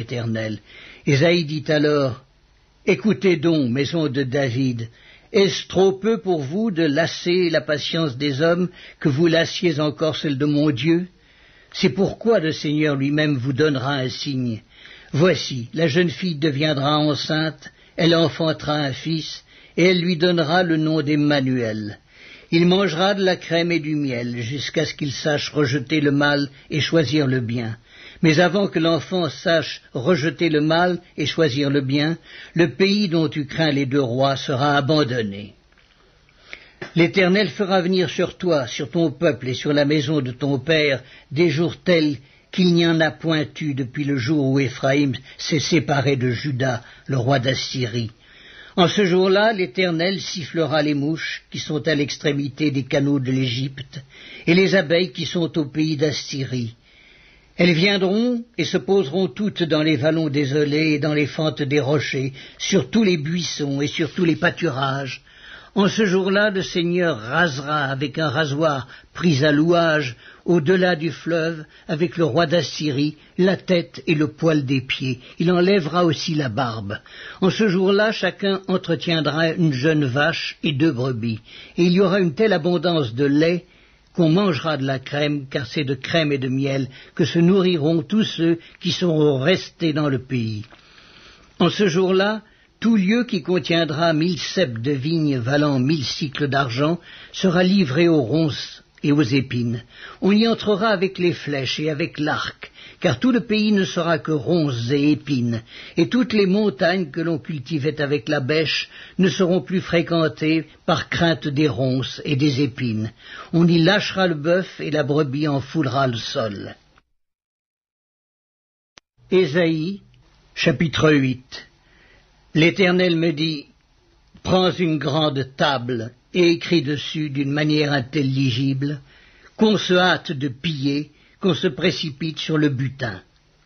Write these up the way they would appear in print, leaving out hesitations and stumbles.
l'Éternel. Ésaïe dit alors, « Écoutez donc, maison de David, est-ce trop peu pour vous de lasser la patience des hommes que vous lassiez encore celle de mon Dieu? C'est pourquoi le Seigneur lui-même vous donnera un signe. Voici, la jeune fille deviendra enceinte, elle enfantera un fils, et elle lui donnera le nom d'Emmanuel. Il mangera de la crème et du miel, jusqu'à ce qu'il sache rejeter le mal et choisir le bien. Mais avant que l'enfant sache rejeter le mal et choisir le bien, le pays dont tu crains les deux rois sera abandonné. L'Éternel fera venir sur toi, sur ton peuple et sur la maison de ton père, des jours tels qu'il n'y en a point eu depuis le jour où Éphraïm s'est séparé de Juda, le roi d'Assyrie. En ce jour-là, l'Éternel sifflera les mouches qui sont à l'extrémité des canaux de l'Égypte et les abeilles qui sont au pays d'Assyrie. Elles viendront et se poseront toutes dans les vallons désolés et dans les fentes des rochers, sur tous les buissons et sur tous les pâturages. En ce jour-là, le Seigneur rasera avec un rasoir pris à louage, au-delà du fleuve, avec le roi d'Assyrie, la tête et le poil des pieds. Il enlèvera aussi la barbe. En ce jour-là, chacun entretiendra une jeune vache et 2 brebis. Et il y aura une telle abondance de lait qu'on mangera de la crème, car c'est de crème et de miel que se nourriront tous ceux qui seront restés dans le pays. En ce jour-là, tout lieu qui contiendra 1000 ceps de vigne valant 1000 cycles d'argent sera livré aux ronces et aux épines. On y entrera avec les flèches et avec l'arc, car tout le pays ne sera que ronces et épines, et toutes les montagnes que l'on cultivait avec la bêche ne seront plus fréquentées par crainte des ronces et des épines. On y lâchera le bœuf et la brebis en foulera le sol. Ésaïe, chapitre 8. L'Éternel me dit, « Prends une grande table et écris dessus d'une manière intelligible, qu'on se hâte de piller, qu'on se précipite sur le butin. »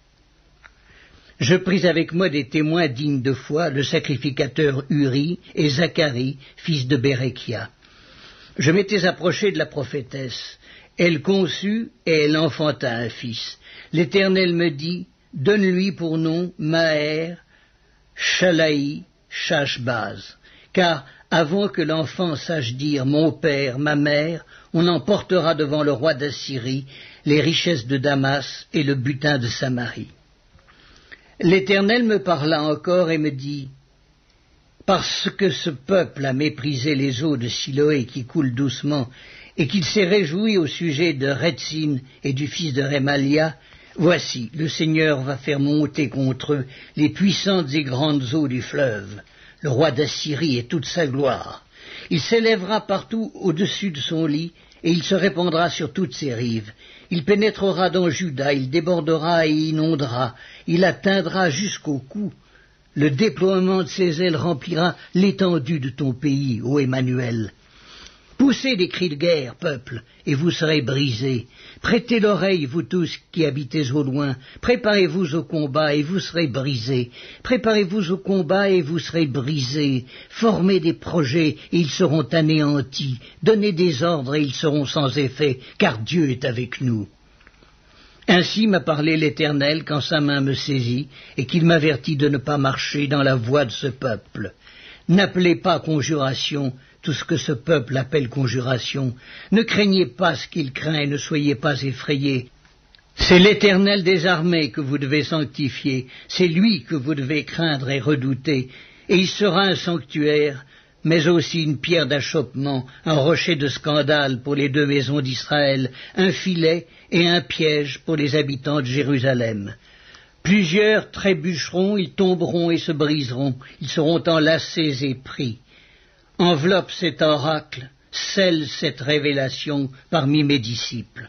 Je pris avec moi des témoins dignes de foi, le sacrificateur Uri et Zacharie, fils de Béréchia. Je m'étais approché de la prophétesse. Elle conçut et elle enfanta un fils. L'Éternel me dit, « Donne-lui pour nom Maher, Chalaï, Chashbaz, car avant que l'enfant sache dire mon père, ma mère, on emportera devant le roi d'Assyrie les richesses de Damas et le butin de Samarie. » L'Éternel me parla encore et me dit, « Parce que ce peuple a méprisé les eaux de Siloé qui coulent doucement, et qu'il s'est réjoui au sujet de Rétzin et du fils de Rémalia, voici, le Seigneur va faire monter contre eux les puissantes et grandes eaux du fleuve, le roi d'Assyrie et toute sa gloire. Il s'élèvera partout au-dessus de son lit, et il se répandra sur toutes ses rives. Il pénétrera dans Juda, il débordera et inondera, il atteindra jusqu'au cou. Le déploiement de ses ailes remplira l'étendue de ton pays, ô Emmanuel. Poussez des cris de guerre, peuple, et vous serez brisés. Prêtez l'oreille, vous tous qui habitez au loin. Préparez-vous au combat, et vous serez brisés. Préparez-vous au combat, et vous serez brisés. Formez des projets, et ils seront anéantis. Donnez des ordres, et ils seront sans effet, car Dieu est avec nous. Ainsi m'a parlé l'Éternel quand sa main me saisit, et qu'il m'avertit de ne pas marcher dans la voie de ce peuple. N'appelez pas conjuration tout ce que ce peuple appelle conjuration. Ne craignez pas ce qu'il craint et ne soyez pas effrayés. C'est l'Éternel des armées que vous devez sanctifier, c'est lui que vous devez craindre et redouter, et il sera un sanctuaire, mais aussi une pierre d'achoppement, un rocher de scandale pour les 2 maisons d'Israël, un filet et un piège pour les habitants de Jérusalem. Plusieurs trébucheront, ils tomberont et se briseront, ils seront enlacés et pris. Enveloppe cet oracle, scelle cette révélation parmi mes disciples.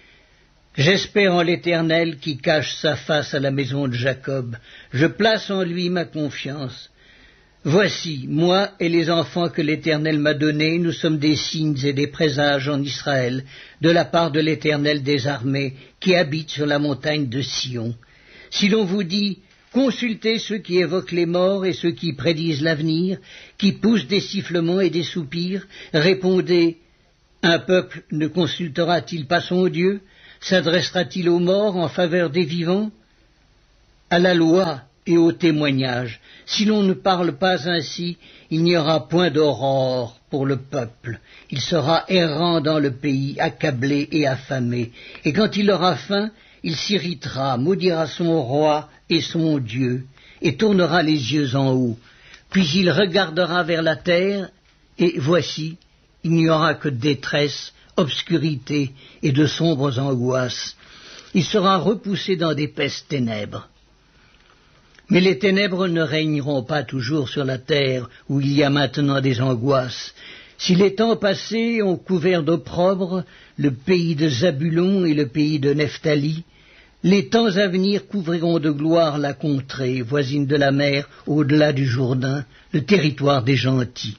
J'espère en l'Éternel qui cache sa face à la maison de Jacob. Je place en lui ma confiance. Voici, moi et les enfants que l'Éternel m'a donnés, nous sommes des signes et des présages en Israël, de la part de l'Éternel des armées, qui habite sur la montagne de Sion. Si l'on vous dit, consultez ceux qui évoquent les morts et ceux qui prédisent l'avenir, qui poussent des sifflements et des soupirs, répondez, un peuple ne consultera-t-il pas son Dieu? S'adressera-t-il aux morts en faveur des vivants? à la loi et au témoignage. Si l'on ne parle pas ainsi, il n'y aura point d'aurore pour le peuple. Il sera errant dans le pays, accablé et affamé. Et quand il aura faim, il s'irritera, maudira son roi et son Dieu, et tournera les yeux en haut. Puis il regardera vers la terre, et voici, il n'y aura que détresse, obscurité et de sombres angoisses. Il sera repoussé dans d'épaisses ténèbres. Mais les ténèbres ne régneront pas toujours sur la terre, où il y a maintenant des angoisses. Si les temps passés ont couvert d'opprobre le pays de Zabulon et le pays de Nephtali, les temps à venir couvriront de gloire la contrée, voisine de la mer, au-delà du Jourdain, le territoire des gentils.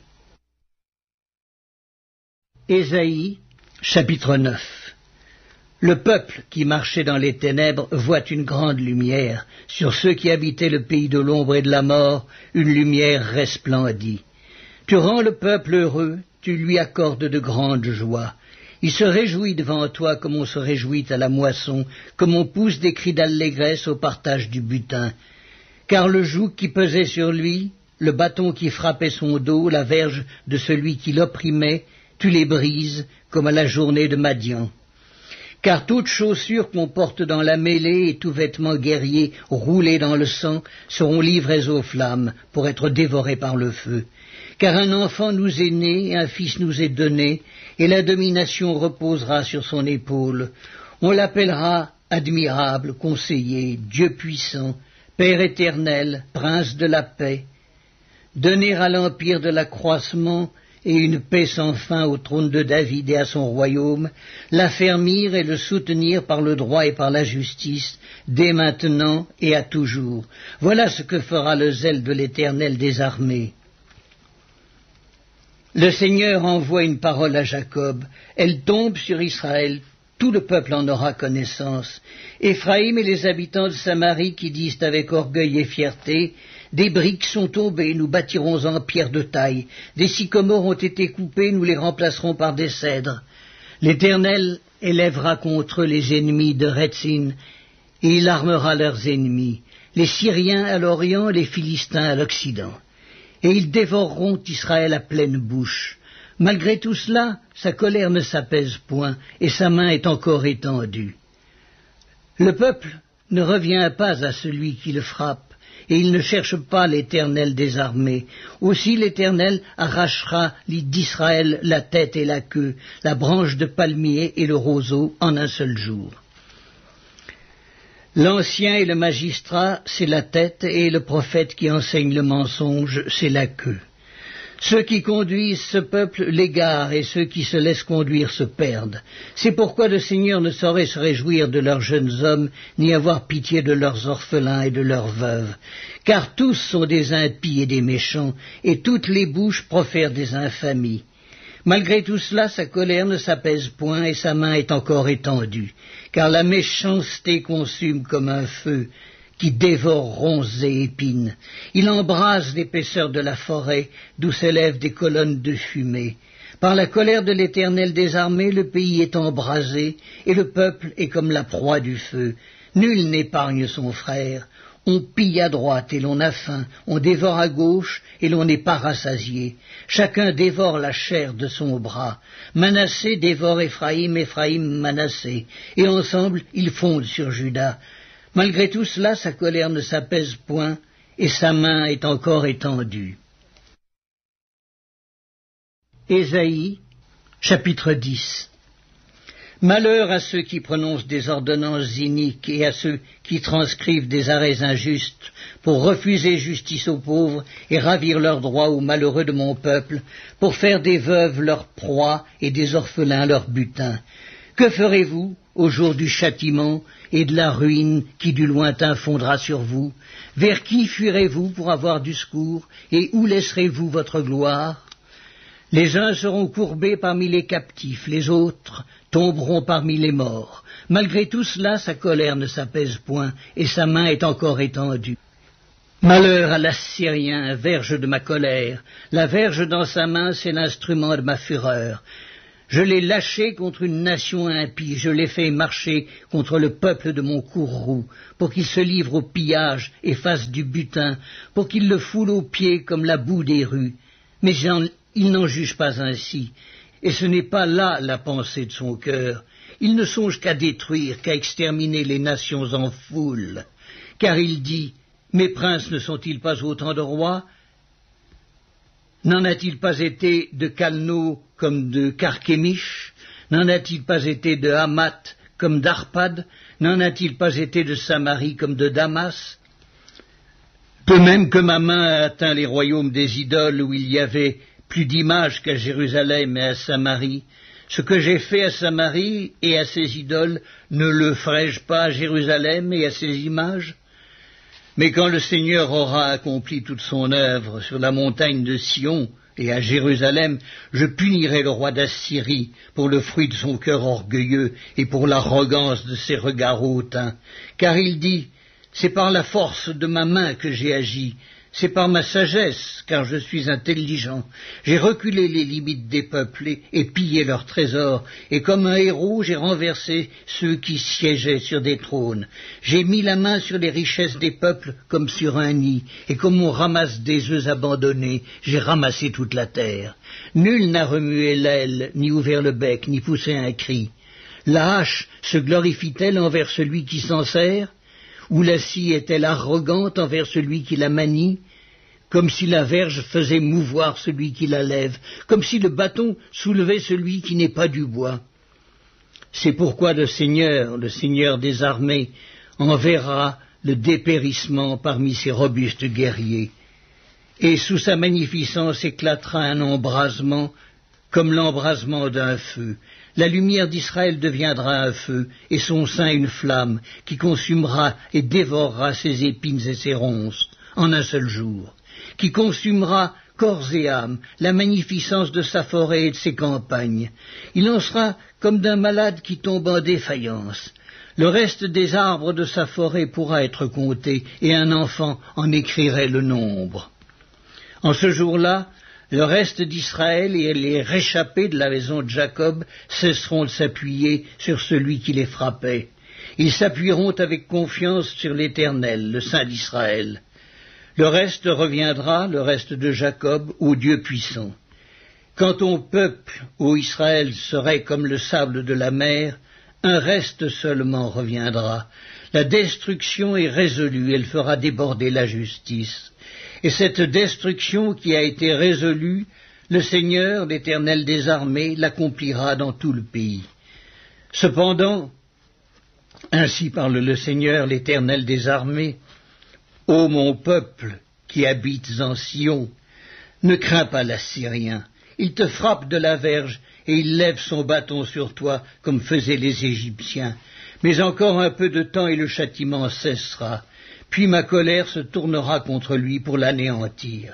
Ésaïe, chapitre 9. Le peuple qui marchait dans les ténèbres voit une grande lumière. Sur ceux qui habitaient le pays de l'ombre et de la mort, une lumière resplendit. Tu rends le peuple heureux, tu lui accordes de grandes joies. Il se réjouit devant toi comme on se réjouit à la moisson, comme on pousse des cris d'allégresse au partage du butin. Car le joug qui pesait sur lui, le bâton qui frappait son dos, la verge de celui qui l'opprimait, tu les brises comme à la journée de Madian. Car toute chaussure qu'on porte dans la mêlée et tout vêtement guerrier roulé dans le sang seront livrés aux flammes pour être dévorés par le feu. Car un enfant nous est né, un fils nous est donné, et la domination reposera sur son épaule. On l'appellera admirable, conseiller, Dieu puissant, Père éternel, prince de la paix. Donner à l'empire de l'accroissement et une paix sans fin au trône de David et à son royaume, l'affermir et le soutenir par le droit et par la justice, dès maintenant et à toujours. Voilà ce que fera le zèle de l'Éternel des armées. Le Seigneur envoie une parole à Jacob, elle tombe sur Israël, tout le peuple en aura connaissance. Éphraïm et les habitants de Samarie qui disent avec orgueil et fierté, des briques sont tombées, nous bâtirons en pierre de taille. Des sycomores ont été coupés, nous les remplacerons par des cèdres. L'Éternel élèvera contre eux les ennemis de Rétzin, et il armera leurs ennemis, les Syriens à l'Orient, les Philistins à l'Occident. Et ils dévoreront Israël à pleine bouche. Malgré tout cela, sa colère ne s'apaise point, et sa main est encore étendue. Le peuple ne revient pas à celui qui le frappe, et il ne cherche pas l'Éternel des armées. Aussi l'Éternel arrachera d'Israël la tête et la queue, la branche de palmier et le roseau en un seul jour. L'ancien et le magistrat, c'est la tête, et le prophète qui enseigne le mensonge, c'est la queue. Ceux qui conduisent ce peuple l'égarent, et ceux qui se laissent conduire se perdent. C'est pourquoi le Seigneur ne saurait se réjouir de leurs jeunes hommes, ni avoir pitié de leurs orphelins et de leurs veuves. Car tous sont des impies et des méchants, et toutes les bouches profèrent des infamies. Malgré tout cela, sa colère ne s'apaise point, et sa main est encore étendue. Car la méchanceté consume comme un feu, qui dévore ronces et épines. Il embrase l'épaisseur de la forêt, d'où s'élèvent des colonnes de fumée. Par la colère de l'Éternel des armées, le pays est embrasé, et le peuple est comme la proie du feu. Nul n'épargne son frère. On pille à droite et l'on a faim, on dévore à gauche et l'on n'est pas rassasié. Chacun dévore la chair de son bras. Manassé dévore Éphraïm, Éphraïm Manassé, et ensemble ils fondent sur Juda. Malgré tout cela, sa colère ne s'apaise point, et sa main est encore étendue. Ésaïe, chapitre 10. Malheur à ceux qui prononcent des ordonnances iniques et à ceux qui transcrivent des arrêts injustes pour refuser justice aux pauvres et ravir leurs droits aux malheureux de mon peuple, pour faire des veuves leur proie et des orphelins leur butin. Que ferez-vous au jour du châtiment et de la ruine qui du lointain fondra sur vous? Vers qui fuirez-vous pour avoir du secours, et où laisserez-vous votre gloire? Les uns seront courbés parmi les captifs, les autres tomberont parmi les morts. Malgré tout cela, sa colère ne s'apaise point, et sa main est encore étendue. Malheur à l'Assyrien, verge de ma colère. La verge dans sa main, c'est l'instrument de ma fureur. Je l'ai lâché contre une nation impie, je l'ai fait marcher contre le peuple de mon courroux, pour qu'il se livre au pillage et fasse du butin, pour qu'il le foule aux pieds comme la boue des rues. Mais il n'en juge pas ainsi, et ce n'est pas là la pensée de son cœur. Il ne songe qu'à détruire, qu'à exterminer les nations en foule. Car il dit, mes princes ne sont-ils pas autant de rois? N'en a-t-il pas été de Calno comme de Carchemish? N'en a-t-il pas été de Hamath comme d'Arpad? N'en a-t-il pas été de Samarie comme de Damas? De même que ma main a atteint les royaumes des idoles où il y avait plus d'images qu'à Jérusalem et à Samarie, ce que j'ai fait à Samarie et à ses idoles, ne le ferai-je pas à Jérusalem et à ses images? Mais quand le Seigneur aura accompli toute son œuvre sur la montagne de Sion et à Jérusalem, je punirai le roi d'Assyrie pour le fruit de son cœur orgueilleux et pour l'arrogance de ses regards hautains. Car il dit, c'est par la force de ma main que j'ai agi, c'est par ma sagesse, car je suis intelligent. J'ai reculé les limites des peuples et pillé leurs trésors, et comme un héros, j'ai renversé ceux qui siégeaient sur des trônes. J'ai mis la main sur les richesses des peuples comme sur un nid, et comme on ramasse des œufs abandonnés, j'ai ramassé toute la terre. Nul n'a remué l'aile, ni ouvert le bec, ni poussé un cri. La hache se glorifie-t-elle envers celui qui s'en sert? Ou la scie est-elle arrogante envers celui qui la manie? Comme si la verge faisait mouvoir celui qui la lève, comme si le bâton soulevait celui qui n'est pas du bois. C'est pourquoi le Seigneur des armées, enverra le dépérissement parmi ses robustes guerriers, et sous sa magnificence éclatera un embrasement comme l'embrasement d'un feu. La lumière d'Israël deviendra un feu, et son sein une flamme, qui consumera et dévorera ses épines et ses ronces, en un seul jour, qui consumera corps et âme, la magnificence de sa forêt et de ses campagnes. Il en sera comme d'un malade qui tombe en défaillance. Le reste des arbres de sa forêt pourra être compté, et un enfant en écrirait le nombre. En ce jour-là, le reste d'Israël et les réchappés de la maison de Jacob cesseront de s'appuyer sur celui qui les frappait. Ils s'appuieront avec confiance sur l'Éternel, le Saint d'Israël. Le reste reviendra, le reste de Jacob, au Dieu puissant. Quand ton peuple, ô Israël, serait comme le sable de la mer, un reste seulement reviendra. La destruction est résolue, elle fera déborder la justice. Et cette destruction qui a été résolue, le Seigneur, l'Éternel des armées, l'accomplira dans tout le pays. Cependant, ainsi parle le Seigneur, l'Éternel des armées, ô mon peuple qui habites en Sion, ne crains pas l'Assyrien, il te frappe de la verge et il lève son bâton sur toi comme faisaient les Égyptiens. Mais encore un peu de temps et le châtiment cessera. Puis ma colère se tournera contre lui pour l'anéantir.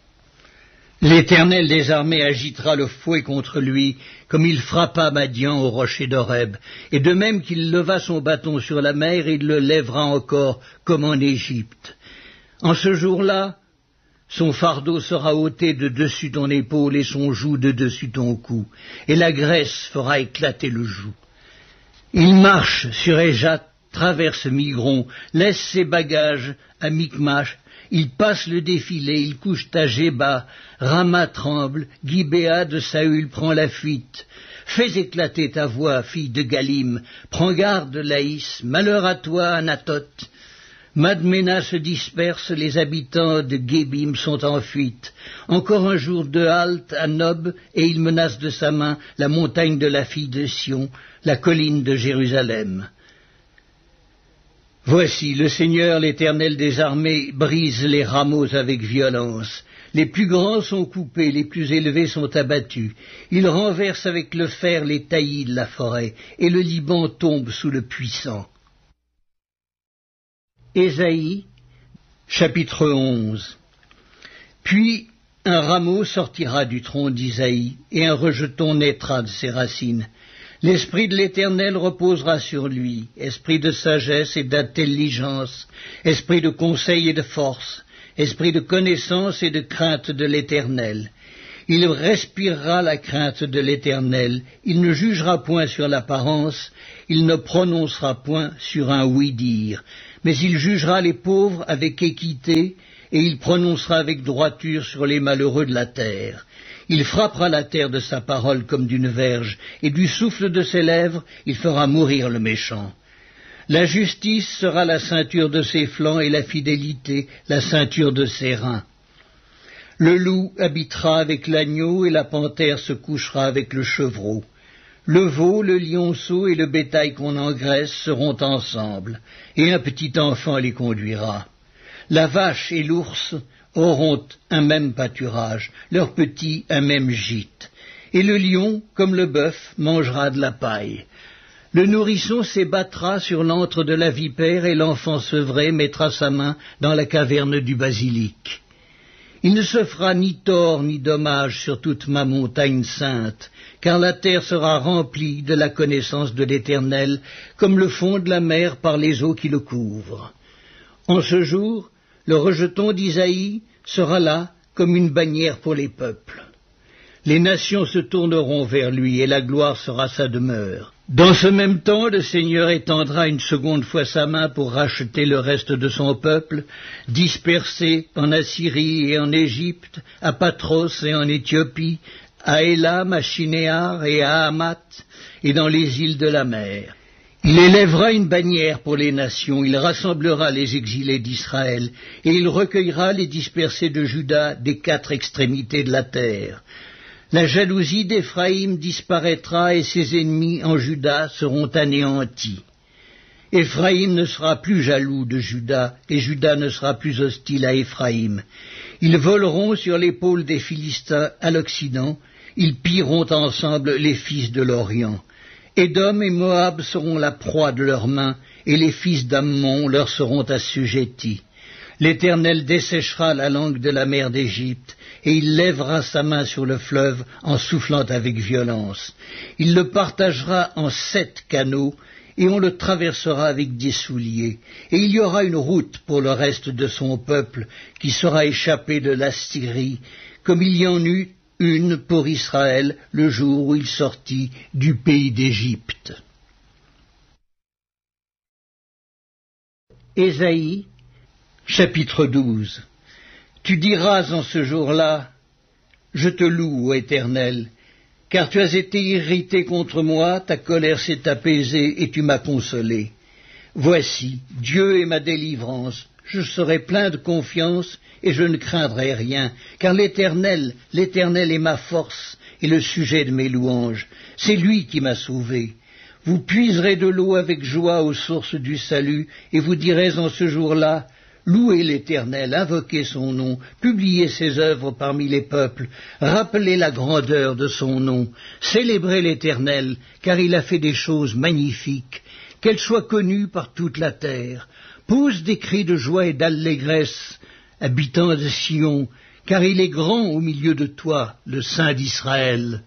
L'Éternel des armées agitera le fouet contre lui, comme il frappa Madian au rocher d'Horeb, et de même qu'il leva son bâton sur la mer, il le lèvera encore, comme en Égypte. En ce jour-là, son fardeau sera ôté de dessus ton épaule et son joug de dessus ton cou, et la graisse fera éclater le joug. Il marche sur Éjat, traverse Migron, laisse ses bagages à Micmash, il passe le défilé, il couche à Géba, Rama tremble, Gibéa de Saül prend la fuite. Fais éclater ta voix, fille de Galim, prends garde, Laïs, malheur à toi, Anatoth. Madmena se disperse, les habitants de Gébim sont en fuite. Encore un jour de halte à Nob, et il menace de sa main la montagne de la fille de Sion, la colline de Jérusalem. Voici, le Seigneur, l'Éternel des armées, brise les rameaux avec violence. Les plus grands sont coupés, les plus élevés sont abattus. Il renverse avec le fer les taillis de la forêt, et le Liban tombe sous le puissant. Ésaïe, chapitre 11. Puis un rameau sortira du tronc d'Isaïe, et un rejeton naîtra de ses racines. L'Esprit de l'Éternel reposera sur lui, esprit de sagesse et d'intelligence, esprit de conseil et de force, esprit de connaissance et de crainte de l'Éternel. Il respirera la crainte de l'Éternel, il ne jugera point sur l'apparence, il ne prononcera point sur un oui-dire, mais il jugera les pauvres avec équité, et il prononcera avec droiture sur les malheureux de la terre. Il frappera la terre de sa parole comme d'une verge, et du souffle de ses lèvres il fera mourir le méchant. La justice sera la ceinture de ses flancs, et la fidélité la ceinture de ses reins. Le loup habitera avec l'agneau, et la panthère se couchera avec le chevreau. Le veau, le lionceau et le bétail qu'on engraisse seront ensemble, et un petit enfant les conduira. La vache et l'ours auront un même pâturage, leurs petits un même gîte. Et le lion, comme le bœuf, mangera de la paille. Le nourrisson s'ébattra sur l'antre de la vipère, et l'enfant sevré mettra sa main dans la caverne du basilic. Il ne se fera ni tort ni dommage sur toute ma montagne sainte, car la terre sera remplie de la connaissance de l'Éternel, comme le fond de la mer par les eaux qui le couvrent. En ce jour, le rejeton d'Isaïe sera là comme une bannière pour les peuples. Les nations se tourneront vers lui, et la gloire sera sa demeure. Dans ce même temps, le Seigneur étendra une seconde fois sa main pour racheter le reste de son peuple, dispersé en Assyrie et en Égypte, à Patros et en Éthiopie, à Élam, à Shinéar et à Hamath, et dans les îles de la mer. Il élèvera une bannière pour les nations, il rassemblera les exilés d'Israël, et il recueillera les dispersés de Juda des 4 extrémités de la terre. La jalousie d'Éphraïm disparaîtra, et ses ennemis en Juda seront anéantis. Éphraïm ne sera plus jaloux de Juda, et Juda ne sera plus hostile à Éphraïm. Ils voleront sur l'épaule des Philistins à l'Occident, ils pilleront ensemble les fils de l'Orient. Édom et Moab seront la proie de leurs mains, et les fils d'Ammon leur seront assujettis. L'Éternel desséchera la langue de la mer d'Égypte, et il lèvera sa main sur le fleuve en soufflant avec violence. Il le partagera en 7 canaux, et on le traversera avec des souliers. Et il y aura une route pour le reste de son peuple, qui sera échappé de l'Assyrie, comme il y en eut une pour Israël le jour où il sortit du pays d'Égypte. Ésaïe, chapitre 12. Tu diras en ce jour-là, je te loue, ô Éternel, car tu as été irrité contre moi, ta colère s'est apaisée et tu m'as consolé. Voici, Dieu est ma délivrance, je serai plein de confiance et je ne craindrai rien, car l'Éternel est ma force et le sujet de mes louanges. C'est lui qui m'a sauvé. Vous puiserez de l'eau avec joie aux sources du salut, et vous direz en ce jour-là, louez l'Éternel, invoquez son nom, publiez ses œuvres parmi les peuples, rappelez la grandeur de son nom, célébrez l'Éternel, car il a fait des choses magnifiques, qu'elles soient connues par toute la terre. Pousse des cris de joie et d'allégresse, habitants de Sion, car il est grand au milieu de toi, le Saint d'Israël.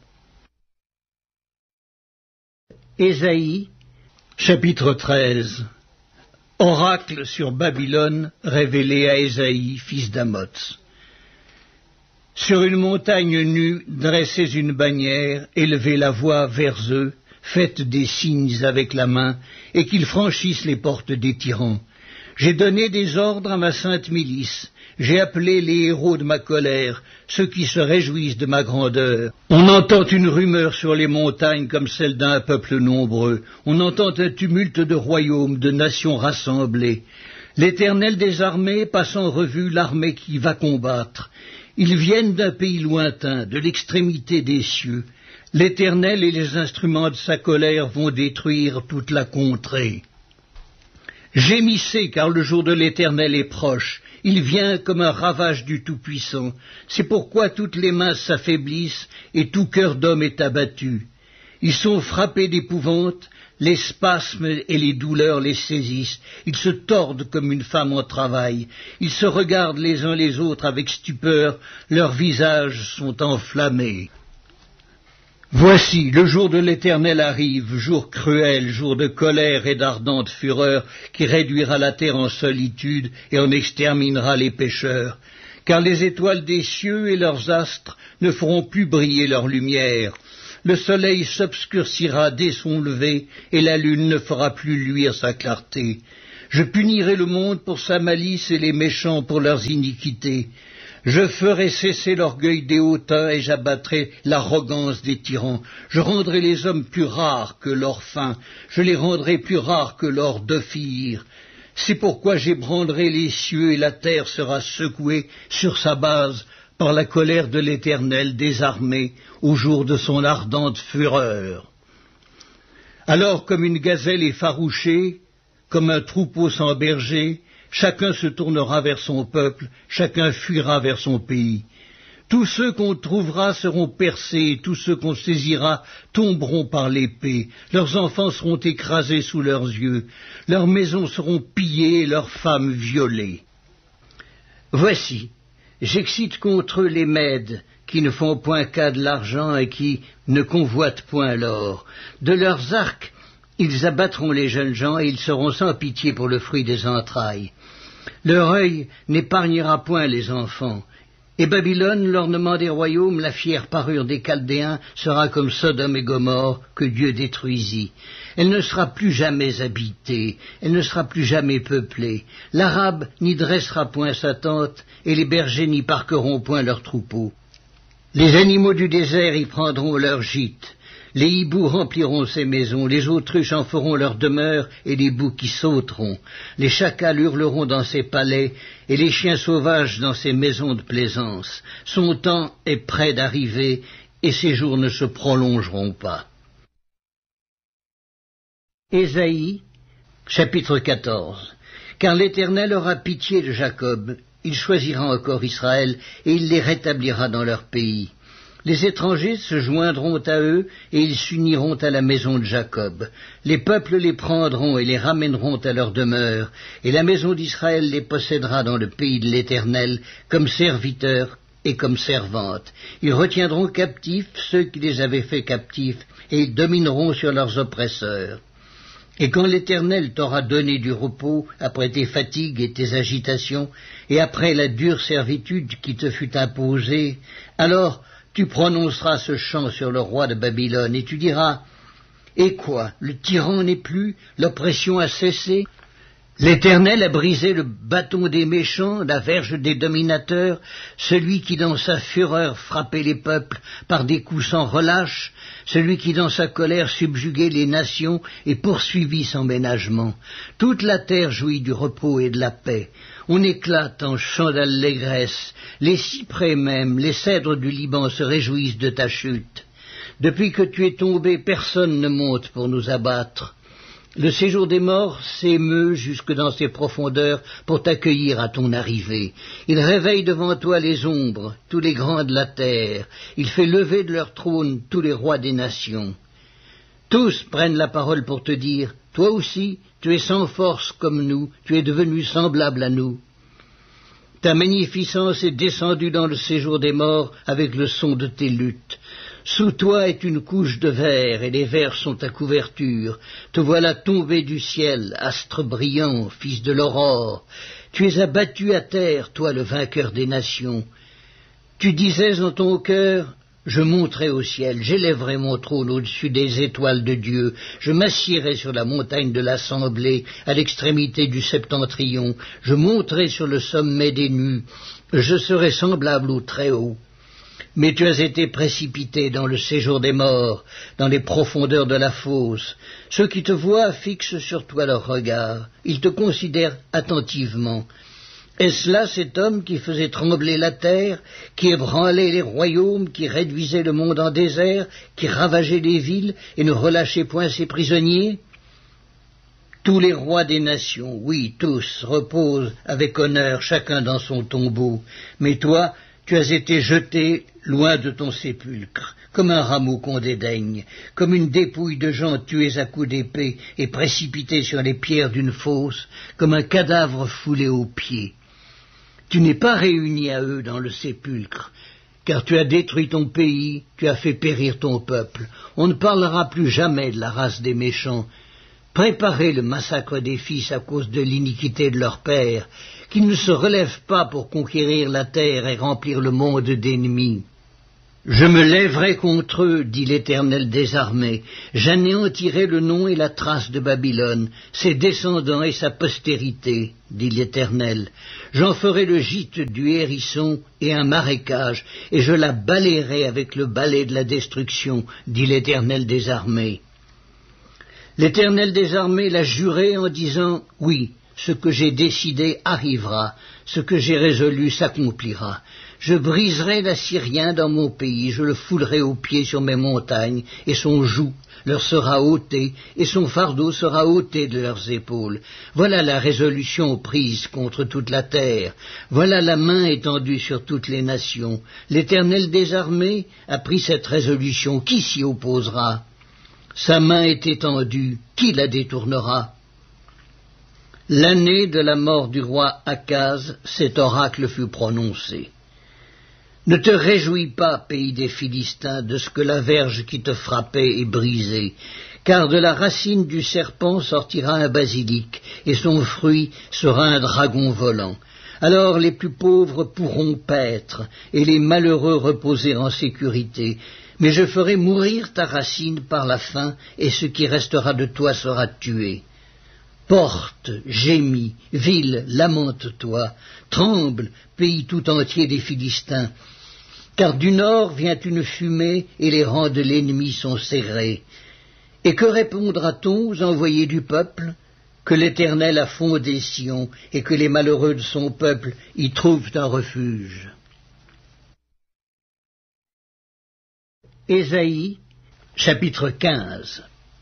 Ésaïe, chapitre 13. Oracle sur Babylone révélé à Ésaïe, fils d'Amoz. Sur une montagne nue, dressez une bannière, élevez la voix vers eux, faites des signes avec la main, et qu'ils franchissent les portes des tyrans. J'ai donné des ordres à ma sainte milice, j'ai appelé les héros de ma colère, ceux qui se réjouissent de ma grandeur. On entend une rumeur sur les montagnes comme celle d'un peuple nombreux, on entend un tumulte de royaumes, de nations rassemblées. L'Éternel des armées passe en revue l'armée qui va combattre. Ils viennent d'un pays lointain, de l'extrémité des cieux. L'Éternel et les instruments de sa colère vont détruire toute la contrée. Gémissez, car le jour de l'Éternel est proche. Il vient comme un ravage du Tout-Puissant. C'est pourquoi toutes les mains s'affaiblissent et tout cœur d'homme est abattu. Ils sont frappés d'épouvante, les spasmes et les douleurs les saisissent. Ils se tordent comme une femme en travail. Ils se regardent les uns les autres avec stupeur. Leurs visages sont enflammés. Voici, le jour de l'Éternel arrive, jour cruel, jour de colère et d'ardente fureur, qui réduira la terre en solitude et en exterminera les pécheurs. Car les étoiles des cieux et leurs astres ne feront plus briller leur lumière. Le soleil s'obscurcira dès son lever, et la lune ne fera plus luire sa clarté. Je punirai le monde pour sa malice et les méchants pour leurs iniquités. Je ferai cesser l'orgueil des hautains et j'abattrai l'arrogance des tyrans. Je rendrai les hommes plus rares que l'or fin, je les rendrai plus rares que l'or d'Ophir. C'est pourquoi j'ébranlerai les cieux et la terre sera secouée sur sa base par la colère de l'Éternel des armées au jour de son ardente fureur. Alors comme une gazelle effarouchée, comme un troupeau sans berger, chacun se tournera vers son peuple, chacun fuira vers son pays. Tous ceux qu'on trouvera seront percés, tous ceux qu'on saisira tomberont par l'épée. Leurs enfants seront écrasés sous leurs yeux, leurs maisons seront pillées et leurs femmes violées. Voici, j'excite contre eux les Mèdes, qui ne font point cas de l'argent et qui ne convoitent point l'or. De leurs arcs, ils abattront les jeunes gens et ils seront sans pitié pour le fruit des entrailles. Leur œil n'épargnera point les enfants. Et Babylone, l'ornement des royaumes, la fière parure des Chaldéens, sera comme Sodome et Gomorrhe que Dieu détruisit. Elle ne sera plus jamais habitée, elle ne sera plus jamais peuplée. L'Arabe n'y dressera point sa tente, et les bergers n'y parqueront point leurs troupeaux. Les animaux du désert y prendront leur gîte. Les hiboux rempliront ses maisons, les autruches en feront leur demeure, et les boucs y sauteront. Les chacals hurleront dans ses palais, et les chiens sauvages dans ses maisons de plaisance. Son temps est près d'arriver, et ses jours ne se prolongeront pas. Ésaïe, chapitre 14. Car l'Éternel aura pitié de Jacob, il choisira encore Israël, et il les rétablira dans leur pays. Les étrangers se joindront à eux, et ils s'uniront à la maison de Jacob. Les peuples les prendront et les ramèneront à leur demeure, et la maison d'Israël les possédera dans le pays de l'Éternel, comme serviteurs et comme servantes. Ils retiendront captifs ceux qui les avaient fait captifs, et ils domineront sur leurs oppresseurs. Et quand l'Éternel t'aura donné du repos après tes fatigues et tes agitations, et après la dure servitude qui te fut imposée, alors tu prononceras ce chant sur le roi de Babylone, et tu diras, « Et quoi, le tyran n'est plus, l'oppression a cessé ? L'Éternel a brisé le bâton des méchants, la verge des dominateurs, celui qui dans sa fureur frappait les peuples par des coups sans relâche, celui qui dans sa colère subjuguait les nations et poursuivit sans ménagement. Toute la terre jouit du repos et de la paix. On éclate en chants d'allégresse. Les cyprès même, les cèdres du Liban se réjouissent de ta chute. Depuis que tu es tombé, personne ne monte pour nous abattre. Le séjour des morts s'émeut jusque dans ses profondeurs pour t'accueillir à ton arrivée. Il réveille devant toi les ombres, tous les grands de la terre. Il fait lever de leur trône tous les rois des nations. Tous prennent la parole pour te dire, toi aussi, tu es sans force comme nous, tu es devenu semblable à nous. Ta magnificence est descendue dans le séjour des morts avec le son de tes luttes. Sous toi est une couche de verre, et les vers sont ta couverture. Te voilà tombé du ciel, astre brillant, fils de l'aurore. Tu es abattu à terre, toi le vainqueur des nations. Tu disais en ton cœur, je monterai au ciel, j'élèverai mon trône au-dessus des étoiles de Dieu, je m'assiérai sur la montagne de l'assemblée, à l'extrémité du septentrion, je monterai sur le sommet des nues, je serai semblable au Très-Haut. Mais tu as été précipité dans le séjour des morts, dans les profondeurs de la fosse. Ceux qui te voient fixent sur toi leur regard, ils te considèrent attentivement. Est-ce là cet homme qui faisait trembler la terre, qui ébranlait les royaumes, qui réduisait le monde en désert, qui ravageait les villes et ne relâchait point ses prisonniers ? Tous les rois des nations, oui, tous, reposent avec honneur, chacun dans son tombeau. Mais toi, tu as été jeté loin de ton sépulcre, comme un rameau qu'on dédaigne, comme une dépouille de gens tués à coups d'épée et précipités sur les pierres d'une fosse, comme un cadavre foulé aux pieds. Tu n'es pas réuni à eux dans le sépulcre, car tu as détruit ton pays, tu as fait périr ton peuple. On ne parlera plus jamais de la race des méchants. Préparez le massacre des fils à cause de l'iniquité de leur père, qu'ils ne se relèvent pas pour conquérir la terre et remplir le monde d'ennemis. Je me lèverai contre eux, dit l'Éternel des armées, j'anéantirai le nom et la trace de Babylone, ses descendants et sa postérité, dit l'Éternel. J'en ferai le gîte du hérisson et un marécage, et je la balayerai avec le balai de la destruction, dit l'Éternel des armées. L'Éternel des armées l'a juré en disant, oui, ce que j'ai décidé arrivera, ce que j'ai résolu s'accomplira. Je briserai l'Assyrien dans mon pays, je le foulerai aux pieds sur mes montagnes, et son joug leur sera ôté, et son fardeau sera ôté de leurs épaules. Voilà la résolution prise contre toute la terre, voilà la main étendue sur toutes les nations. L'Éternel des armées a pris cette résolution, qui s'y opposera? Sa main est étendue, qui la détournera? L'année de la mort du roi Akaz, cet oracle fut prononcé. Ne te réjouis pas, pays des Philistins, de ce que la verge qui te frappait est brisée, car de la racine du serpent sortira un basilic, et son fruit sera un dragon volant. Alors les plus pauvres pourront paître, et les malheureux reposer en sécurité. Mais je ferai mourir ta racine par la faim, et ce qui restera de toi sera tué. Porte, gémis, ville, lamente-toi, tremble, pays tout entier des Philistins, car du nord vient une fumée et les rangs de l'ennemi sont serrés. Et que répondra-t-on aux envoyés du peuple? Que l'Éternel a fondé Sion et que les malheureux de son peuple y trouvent un refuge. Ésaïe, chapitre 15.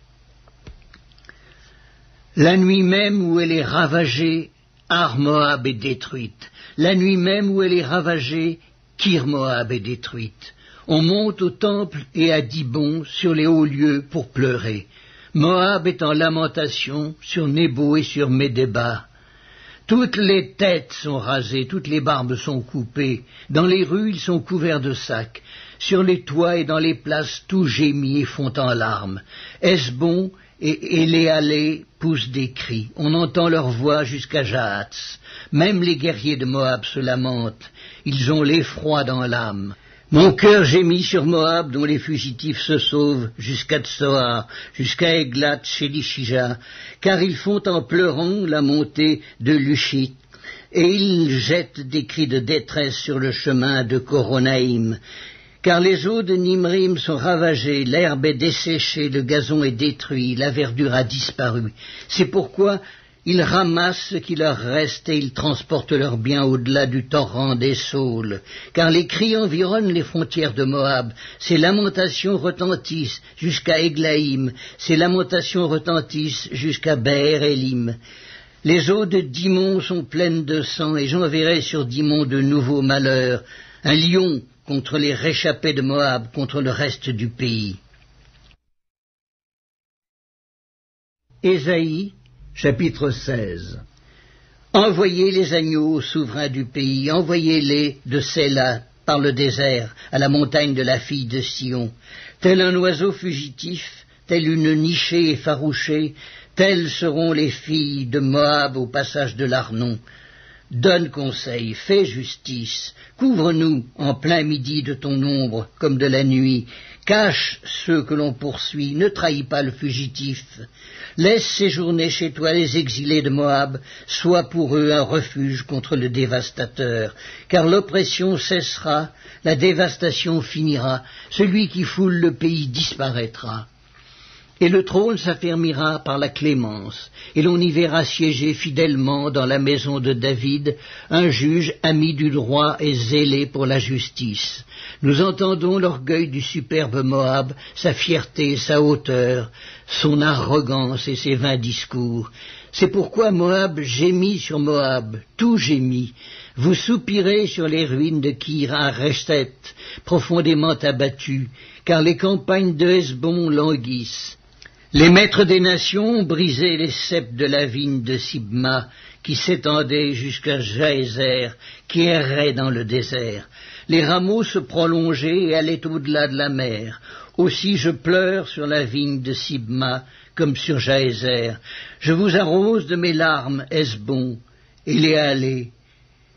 La nuit même où elle est ravagée, Ar Moab est détruite. La nuit même où elle est ravagée, Kir Moab est détruite. On monte au temple et à Dibon sur les hauts lieux pour pleurer. Moab est en lamentation sur Nebo et sur Médéba. Toutes les têtes sont rasées, toutes les barbes sont coupées. Dans les rues, ils sont couverts de sacs. Sur les toits et dans les places, tout gémit et fond en larmes. Hesbon et Éléalé poussent des cris. On entend leur voix jusqu'à Jahatz. Même les guerriers de Moab se lamentent. Ils ont l'effroi dans l'âme. Mon cœur gémit sur Moab, dont les fugitifs se sauvent, jusqu'à Tsoar, jusqu'à Eglat, chez Lishija, car ils font en pleurant la montée de Lushit, et ils jettent des cris de détresse sur le chemin de Coronaïm. Car les eaux de Nimrim sont ravagées, l'herbe est desséchée, le gazon est détruit, la verdure a disparu. C'est pourquoi ils ramassent ce qui leur reste et ils transportent leurs biens au-delà du torrent des Saules. Car les cris environnent les frontières de Moab, ces lamentations retentissent jusqu'à Eglaïm, ces lamentations retentissent jusqu'à Be'er Elim. Les eaux de Dimon sont pleines de sang et j'enverrai sur Dimon de nouveaux malheurs, un lion contre les réchappés de Moab, contre le reste du pays. Ésaïe, chapitre 16. Envoyez les agneaux aux souverains du pays, envoyez-les de Séla par le désert, à la montagne de la fille de Sion. Tel un oiseau fugitif, telle une nichée effarouchée, telles seront les filles de Moab au passage de l'Arnon. Donne conseil, fais justice, couvre-nous en plein midi de ton ombre comme de la nuit, cache ceux que l'on poursuit, ne trahis pas le fugitif, laisse séjourner chez toi les exilés de Moab, sois pour eux un refuge contre le dévastateur, car l'oppression cessera, la dévastation finira, celui qui foule le pays disparaîtra. Et le trône s'affermira par la clémence, et l'on y verra siéger fidèlement dans la maison de David un juge ami du droit et zélé pour la justice. Nous entendons l'orgueil du superbe Moab, sa fierté et sa hauteur, son arrogance et ses vains discours. C'est pourquoi Moab gémit sur Moab, tout gémit. Vous soupirez sur les ruines de Kir Hareset, profondément abattues, car les campagnes de Hesbon languissent. Les maîtres des nations ont brisé les ceps de la vigne de Sibma, qui s'étendait jusqu'à Jaézer, qui errait dans le désert. Les rameaux se prolongeaient et allaient au-delà de la mer. Aussi je pleure sur la vigne de Sibma, comme sur Jaézer. Je vous arrose de mes larmes, Hesbon, Éléalé.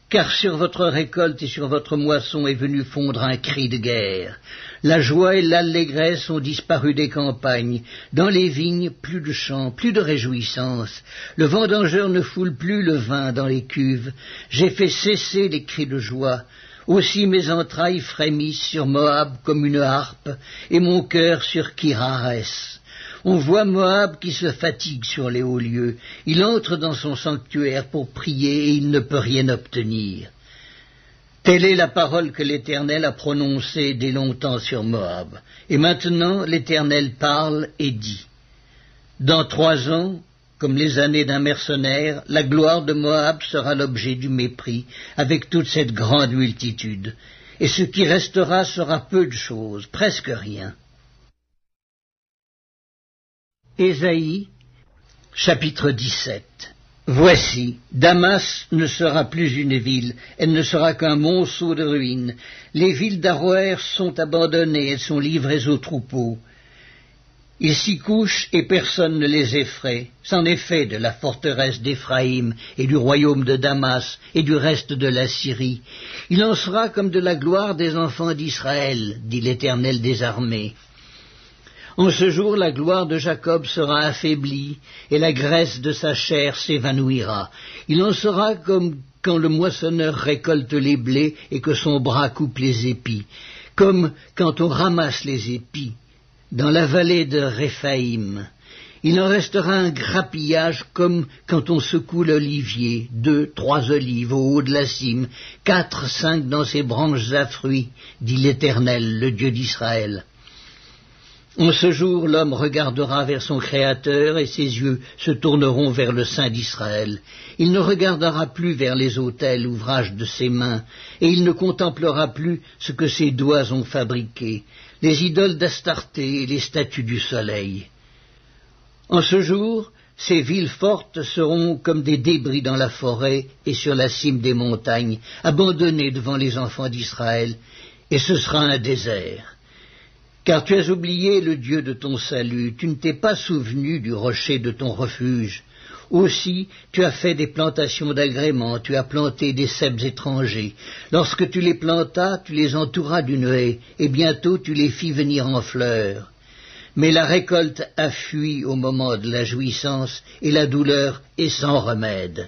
car sur votre récolte et sur votre moisson est venu fondre un cri de guerre. La joie et l'allégresse ont disparu des campagnes. Dans les vignes, plus de chants, plus de réjouissance. Le vendangeur ne foule plus le vin dans les cuves. J'ai fait cesser les cris de joie. Aussi mes entrailles frémissent sur Moab comme une harpe, et mon cœur sur Kirares. On voit Moab qui se fatigue sur les hauts lieux. Il entre dans son sanctuaire pour prier et il ne peut rien obtenir. Telle est la parole que l'Éternel a prononcée dès longtemps sur Moab. Et maintenant l'Éternel parle et dit: Dans 3 ans, comme les années d'un mercenaire, la gloire de Moab sera l'objet du mépris, avec toute cette grande multitude. Et ce qui restera sera peu de choses, presque rien. Ésaïe, chapitre 17. Voici, Damas ne sera plus une ville, elle ne sera qu'un monceau de ruines. Les villes d'Aroër sont abandonnées, elles sont livrées aux troupeaux. Ils s'y couchent et personne ne les effraie. C'en est fait de la forteresse d'Éphraïm et du royaume de Damas et du reste de la Syrie. Il en sera comme de la gloire des enfants d'Israël, dit l'Éternel des armées. En ce jour, la gloire de Jacob sera affaiblie, et la graisse de sa chair s'évanouira. Il en sera comme quand le moissonneur récolte les blés et que son bras coupe les épis, comme quand on ramasse les épis dans la vallée de Réphaïm. Il en restera un grappillage comme quand on secoue l'olivier, 2, 3 olives au haut de la cime, 4, 5 dans ses branches à fruits, dit l'Éternel, le Dieu d'Israël. En ce jour, l'homme regardera vers son Créateur et ses yeux se tourneront vers le Saint d'Israël. Il ne regardera plus vers les autels, ouvrage de ses mains, et il ne contemplera plus ce que ses doigts ont fabriqué, les idoles d'Astarté et les statues du soleil. En ce jour, ces villes fortes seront comme des débris dans la forêt et sur la cime des montagnes, abandonnées devant les enfants d'Israël, et ce sera un désert. Car tu as oublié le Dieu de ton salut, tu ne t'es pas souvenu du rocher de ton refuge. Aussi, tu as fait des plantations d'agréments, tu as planté des cèpes étrangers. Lorsque tu les plantas, tu les entouras d'une haie, et bientôt tu les fis venir en fleurs. Mais la récolte a fui au moment de la jouissance, et la douleur est sans remède.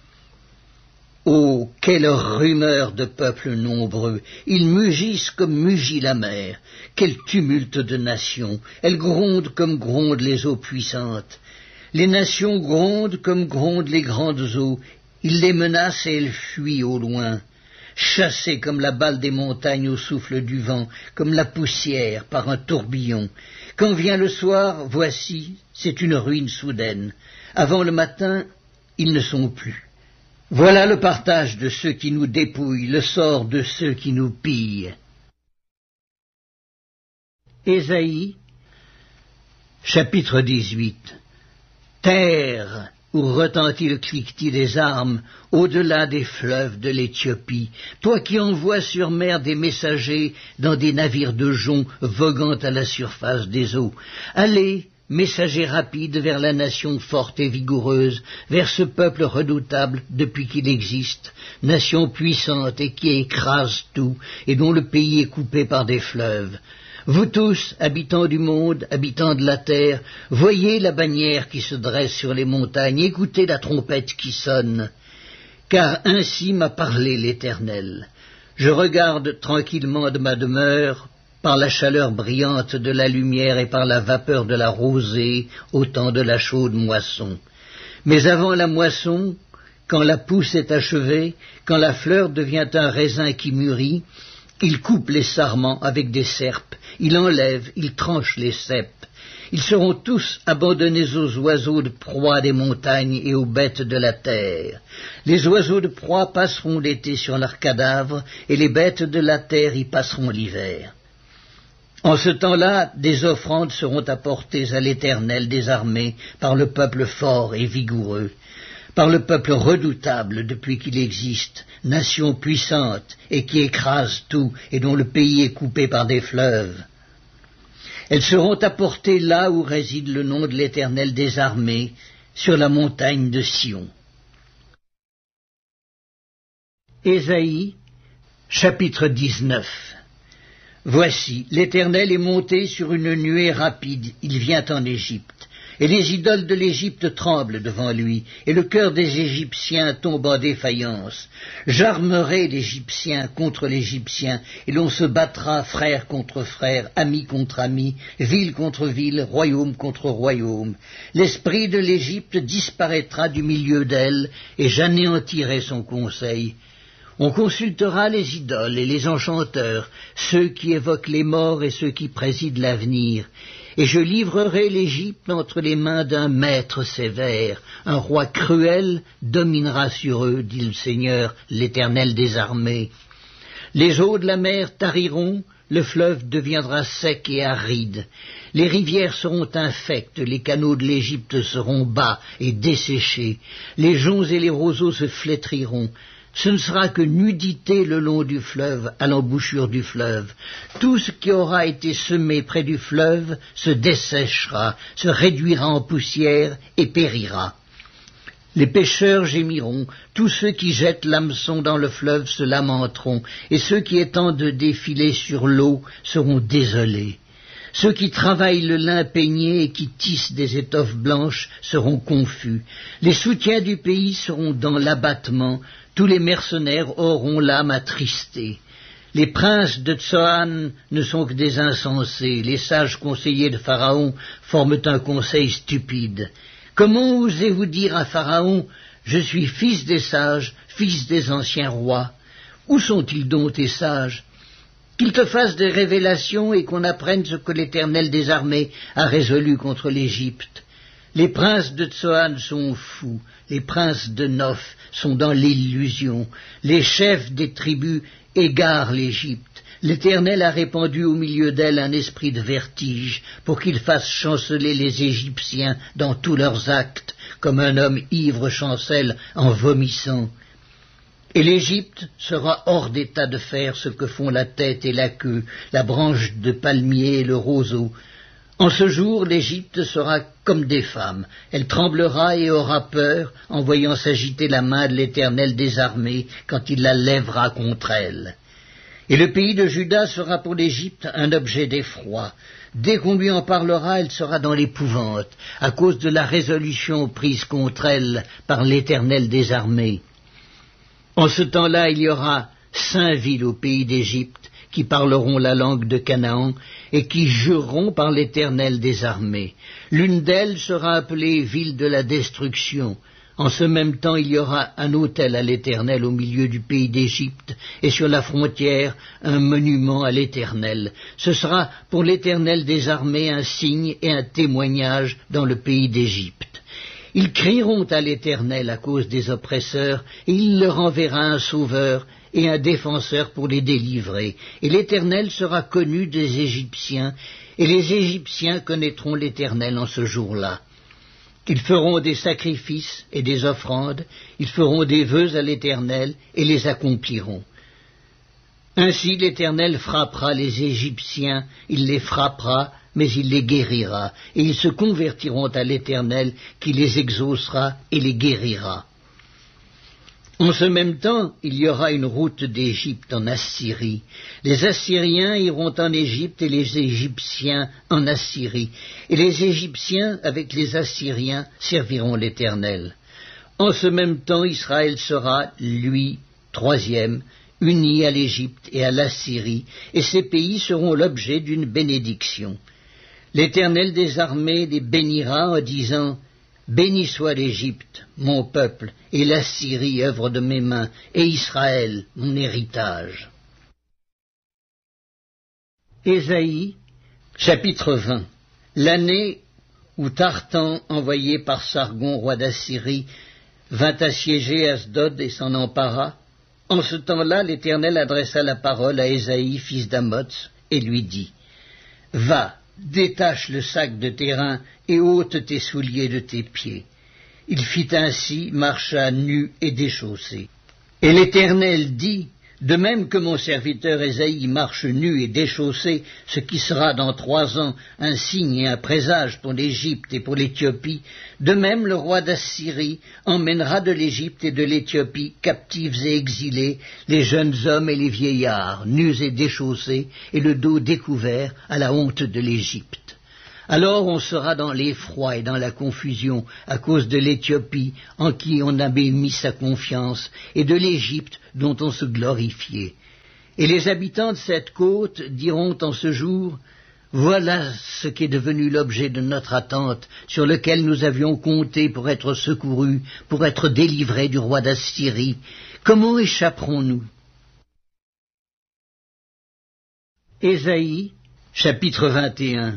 Oh, quelle rumeur de peuples nombreux! Ils mugissent comme mugit la mer. Quel tumulte de nations! Elles grondent comme grondent les eaux puissantes. Les nations grondent comme grondent les grandes eaux. Ils les menacent et elles fuient au loin. Chassées comme la balle des montagnes au souffle du vent, comme la poussière par un tourbillon. Quand vient le soir, voici, c'est une ruine soudaine. Avant le matin, ils ne sont plus. Voilà le partage de ceux qui nous dépouillent, le sort de ceux qui nous pillent. Ésaïe, chapitre 18. Terre, où retentit le cliquetis des armes, au-delà des fleuves de l'Éthiopie, toi qui envoies sur mer des messagers dans des navires de joncs voguant à la surface des eaux, allez, messager rapide vers la nation forte et vigoureuse, vers ce peuple redoutable depuis qu'il existe, nation puissante et qui écrase tout, et dont le pays est coupé par des fleuves. Vous tous, habitants du monde, habitants de la terre, voyez la bannière qui se dresse sur les montagnes, écoutez la trompette qui sonne, car ainsi m'a parlé l'Éternel. Je regarde tranquillement de ma demeure, par la chaleur brillante de la lumière et par la vapeur de la rosée, au temps de la chaude moisson. Mais avant la moisson, quand la pousse est achevée, quand la fleur devient un raisin qui mûrit, il coupe les sarments avec des serpes, il enlève, il tranche les cèpes. Ils seront tous abandonnés aux oiseaux de proie des montagnes et aux bêtes de la terre. Les oiseaux de proie passeront l'été sur leurs cadavres, et les bêtes de la terre y passeront l'hiver. En ce temps-là, des offrandes seront apportées à l'Éternel des armées par le peuple fort et vigoureux, par le peuple redoutable depuis qu'il existe, nation puissante et qui écrase tout et dont le pays est coupé par des fleuves. Elles seront apportées là où réside le nom de l'Éternel des armées, sur la montagne de Sion. Ésaïe, chapitre 19. Voici, l'Éternel est monté sur une nuée rapide, il vient en Égypte, et les idoles de l'Égypte tremblent devant lui, et le cœur des Égyptiens tombe en défaillance. J'armerai l'Égyptien contre l'Égyptien, et l'on se battra frère contre frère, ami contre ami, ville contre ville, royaume contre royaume. L'esprit de l'Égypte disparaîtra du milieu d'elle, et j'anéantirai son conseil. On consultera les idoles et les enchanteurs, ceux qui évoquent les morts et ceux qui président l'avenir. Et je livrerai l'Égypte entre les mains d'un maître sévère. Un roi cruel dominera sur eux, dit le Seigneur, l'Éternel des armées. Les eaux de la mer tariront, le fleuve deviendra sec et aride. Les rivières seront infectes, les canaux de l'Égypte seront bas et desséchés. Les joncs et les roseaux se flétriront. Ce ne sera que nudité le long du fleuve, à l'embouchure du fleuve. Tout ce qui aura été semé près du fleuve se desséchera, se réduira en poussière et périra. Les pêcheurs gémiront, tous ceux qui jettent l'hameçon dans le fleuve se lamenteront, et ceux qui étendent des filets sur l'eau seront désolés. Ceux qui travaillent le lin peigné et qui tissent des étoffes blanches seront confus. Les soutiens du pays seront dans l'abattement, tous les mercenaires auront l'âme attristée. Les princes de Tsoan ne sont que des insensés, les sages conseillers de Pharaon forment un conseil stupide. Comment osez-vous dire à Pharaon, je suis fils des sages, fils des anciens rois? Où sont-ils donc tes sages? Qu'il te fasse des révélations et qu'on apprenne ce que l'Éternel des armées a résolu contre l'Égypte. Les princes de Tsoan sont fous, les princes de Noph sont dans l'illusion, les chefs des tribus égarent l'Égypte. L'Éternel a répandu au milieu d'elle un esprit de vertige pour qu'il fasse chanceler les Égyptiens dans tous leurs actes, comme un homme ivre chancelle en vomissant. Et l'Égypte sera hors d'état de faire ce que font la tête et la queue, la branche de palmier et le roseau. En ce jour, l'Égypte sera comme des femmes. Elle tremblera et aura peur en voyant s'agiter la main de l'Éternel des armées quand il la lèvera contre elle. Et le pays de Juda sera pour l'Égypte un objet d'effroi. Dès qu'on lui en parlera, elle sera dans l'épouvante, à cause de la résolution prise contre elle par l'Éternel des armées. En ce temps-là, il y aura 5 villes au pays d'Égypte qui parleront la langue de Canaan et qui jureront par l'Éternel des armées. L'une d'elles sera appelée ville de la destruction. En ce même temps, il y aura un autel à l'Éternel au milieu du pays d'Égypte et sur la frontière un monument à l'Éternel. Ce sera pour l'Éternel des armées un signe et un témoignage dans le pays d'Égypte. Ils crieront à l'Éternel à cause des oppresseurs, et il leur enverra un sauveur et un défenseur pour les délivrer. Et l'Éternel sera connu des Égyptiens, et les Égyptiens connaîtront l'Éternel en ce jour-là. Ils feront des sacrifices et des offrandes, ils feront des vœux à l'Éternel et les accompliront. Ainsi l'Éternel frappera les Égyptiens, il les frappera, mais il les guérira, et ils se convertiront à l'Éternel, qui les exaucera et les guérira. En ce même temps, il y aura une route d'Égypte en Assyrie. Les Assyriens iront en Égypte et les Égyptiens en Assyrie, et les Égyptiens avec les Assyriens serviront l'Éternel. En ce même temps, Israël sera, lui, 3e, uni à l'Égypte et à l'Assyrie, et ces pays seront l'objet d'une bénédiction. L'Éternel des armées les bénira en disant « Béni soit l'Égypte, mon peuple, et l'Assyrie, œuvre de mes mains, et Israël, mon héritage. » Ésaïe, chapitre 20. L'année où Tartan, envoyé par Sargon, roi d'Assyrie, vint assiéger Asdod et s'en empara, en ce temps-là, l'Éternel adressa la parole à Ésaïe, fils d'Amoz, et lui dit « Va, détache le sac de tes reins et ôte tes souliers de tes pieds. » Il fit ainsi, marcha nu et déchaussé. Et l'Éternel dit, « De même que mon serviteur Ésaïe marche nu et déchaussé, ce qui sera dans 3 ans un signe et un présage pour l'Égypte et pour l'Éthiopie, de même le roi d'Assyrie emmènera de l'Égypte et de l'Éthiopie, captifs et exilés, les jeunes hommes et les vieillards, nus et déchaussés, et le dos découvert à la honte de l'Égypte. Alors on sera dans l'effroi et dans la confusion à cause de l'Éthiopie en qui on avait mis sa confiance et de l'Égypte dont on se glorifiait. Et les habitants de cette côte diront en ce jour, voilà ce qui est devenu l'objet de notre attente, sur lequel nous avions compté pour être secourus, pour être délivrés du roi d'Assyrie. Comment échapperons-nous? Ésaïe, chapitre 21.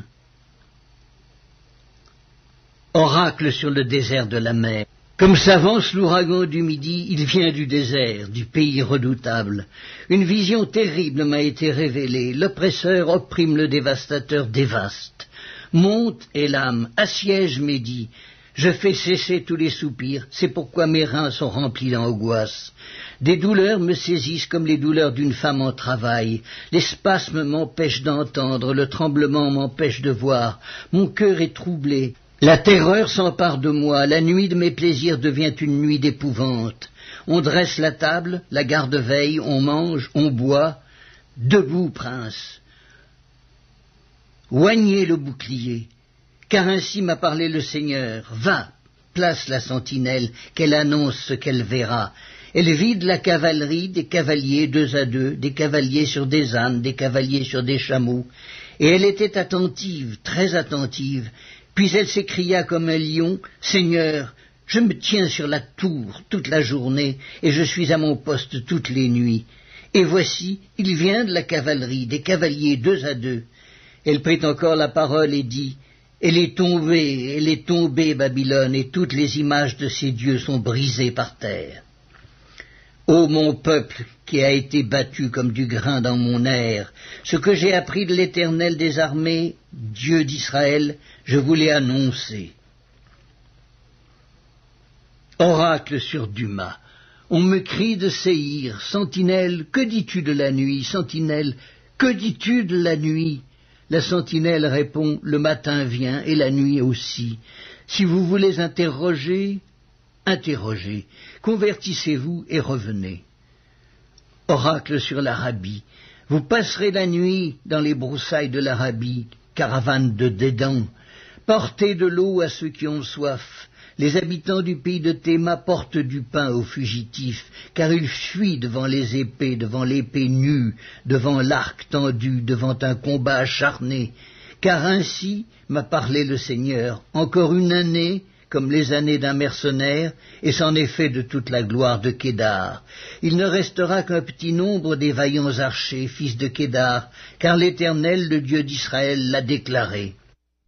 Oracle sur le désert de la mer. Comme s'avance l'ouragan du midi, il vient du désert, du pays redoutable. Une vision terrible m'a été révélée. L'oppresseur opprime le dévastateur dévaste. Monte, Élam, assiège Médie. Je fais cesser tous les soupirs, c'est pourquoi mes reins sont remplis d'angoisse. Des douleurs me saisissent comme les douleurs d'une femme en travail. Les spasmes m'empêchent d'entendre, le tremblement m'empêche de voir. Mon cœur est troublé. La terreur s'empare de moi, la nuit de mes plaisirs devient une nuit d'épouvante. On dresse la table, la garde-veille, on mange, on boit. Debout, prince. Oignez le bouclier, car ainsi m'a parlé le Seigneur. Va, place la sentinelle, qu'elle annonce ce qu'elle verra. Elle vide la cavalerie, des cavaliers 2 à 2, des cavaliers sur des ânes, des cavaliers sur des chameaux. Et elle était attentive, très attentive. Puis elle s'écria comme un lion, « Seigneur, je me tiens sur la tour toute la journée, et je suis à mon poste toutes les nuits. Et voici, il vient de la cavalerie, des cavaliers 2 à 2. Elle prit encore la parole et dit, « elle est tombée, Babylone, et toutes les images de ses dieux sont brisées par terre. Ô mon peuple, qui a été battu comme du grain dans mon air, ce que j'ai appris de l'Éternel des armées, Dieu d'Israël, je vous l'ai annoncé. » Oracle sur Duma. On me crie de Séhir, sentinelle, que dis-tu de la nuit? Sentinelle, que dis-tu de la nuit? La sentinelle répond, le matin vient et la nuit aussi. Si vous voulez interroger, interrogez, convertissez-vous et revenez. Oracle sur l'Arabie. Vous passerez la nuit dans les broussailles de l'Arabie, caravane de Dédan. Portez de l'eau à ceux qui ont soif. Les habitants du pays de Théma portent du pain aux fugitifs, car ils fuient devant les épées, devant l'épée nue, devant l'arc tendu, devant un combat acharné. Car ainsi m'a parlé le Seigneur, encore une année, comme les années d'un mercenaire, et c'en est fait de toute la gloire de Kédar. Il ne restera qu'un petit nombre des vaillants archers, fils de Kédar, car l'Éternel, le Dieu d'Israël, l'a déclaré.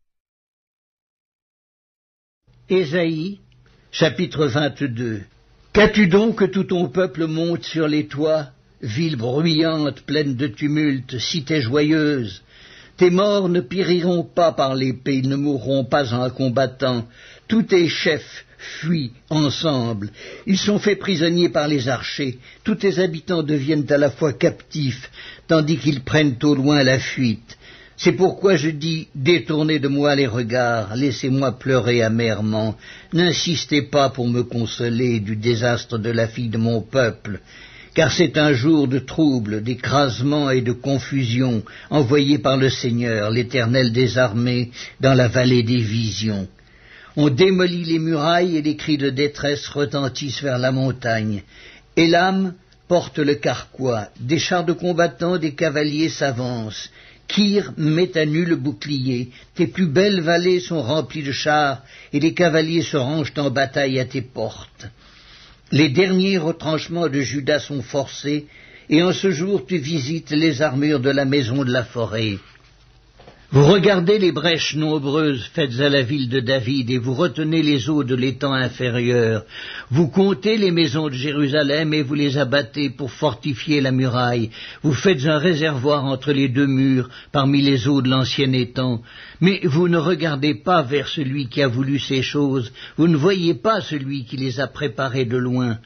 Ésaïe, chapitre 22. Qu'as-tu donc que tout ton peuple monte sur les toits, ville bruyante, pleine de tumulte, cité joyeuse? Tes morts ne périront pas par l'épée, ils ne mourront pas en combattant. Tous tes chefs fuient ensemble. Ils sont faits prisonniers par les archers. Tous tes habitants deviennent à la fois captifs, tandis qu'ils prennent au loin la fuite. C'est pourquoi je dis, détournez de moi les regards, laissez-moi pleurer amèrement. N'insistez pas pour me consoler du désastre de la fille de mon peuple, car c'est un jour de trouble, d'écrasement et de confusion, envoyé par le Seigneur, l'Éternel des armées, dans la vallée des visions. On démolit les murailles et les cris de détresse retentissent vers la montagne. Élam porte le carquois, des chars de combattants, des cavaliers s'avancent. Kir met à nu le bouclier, tes plus belles vallées sont remplies de chars, et les cavaliers se rangent en bataille à tes portes. Les derniers retranchements de Juda sont forcés, et en ce jour tu visites les armures de la maison de la forêt. Vous regardez les brèches nombreuses faites à la ville de David, et vous retenez les eaux de l'étang inférieur. Vous comptez les maisons de Jérusalem, et vous les abattez pour fortifier la muraille. Vous faites un réservoir entre les 2 murs, parmi les eaux de l'ancien étang. Mais vous ne regardez pas vers celui qui a voulu ces choses, vous ne voyez pas celui qui les a préparées de loin.